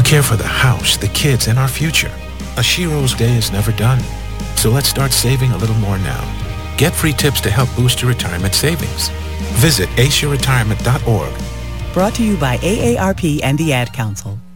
care for the house, the kids, and our future. A Shiro's day is never done. So let's start saving a little more now. Get free tips to help boost your retirement savings. Visit aceyourretirement.org. Brought to you by AARP and the Ad Council.